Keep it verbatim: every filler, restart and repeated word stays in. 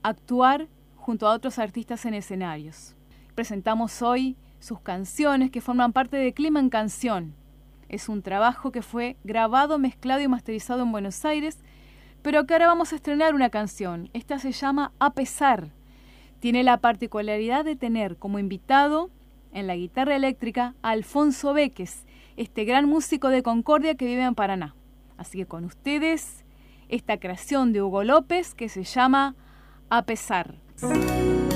actuar junto a otros artistas en escenarios. Presentamos hoy sus canciones que forman parte de Clima en Canción. Es un trabajo que fue grabado, mezclado y masterizado en Buenos Aires, pero que ahora vamos a estrenar una canción. Esta se llama A Pesar. Tiene la particularidad de tener como invitado en la guitarra eléctrica a Alfonso Béquez, este gran músico de Concordia que vive en Paraná. Así que con ustedes, esta creación de Hugo López que se llama A Pesar.